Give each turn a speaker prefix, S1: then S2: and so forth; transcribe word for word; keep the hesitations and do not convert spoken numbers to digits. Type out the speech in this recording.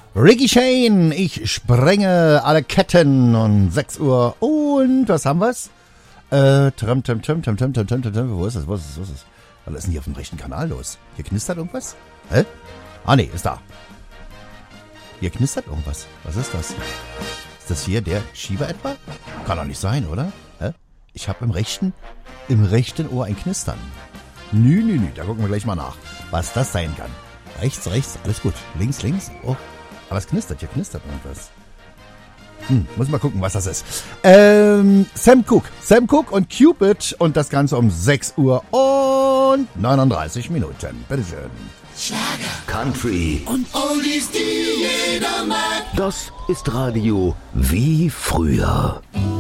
S1: Ricky Shane, ich sprenge alle Ketten und sechs Uhr und was haben wir's? Äh, tram, tram, tram, tram, tram, tram, tram, tram, wo ist es, wo ist es, wo ist es? Was ist denn hier auf dem rechten Kanal los? Hier knistert irgendwas? Hä? Ah, nee, ist da. Hier knistert irgendwas. Was ist das? Ist das hier der Schieber etwa? Kann doch nicht sein, oder? Hä? Ich habe im rechten, im rechten Ohr ein Knistern. Nü, nü, nü, da gucken wir gleich mal nach, was das sein kann. Rechts, rechts, alles gut. Links, links, oh. Aber es knistert, hier knistert irgendwas. Hm, muss mal gucken, was das ist. Ähm, Sam Cooke. Sam Cooke und Cupid und das Ganze um sechs Uhr und neununddreißig Minuten. Bitteschön.
S2: Schlager, Country und Oldies, die jeder mag.
S3: Das ist Radio wie früher.